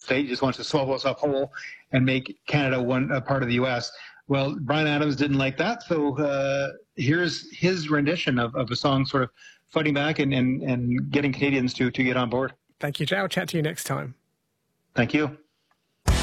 state. He just wants to swallow us up whole and make Canada a part of the U.S. Well, Bryan Adams didn't like that, so here's his rendition of a song sort of fighting back and getting Canadians to get on board. Thank you, Jay. I'll chat to you next time. Thank you.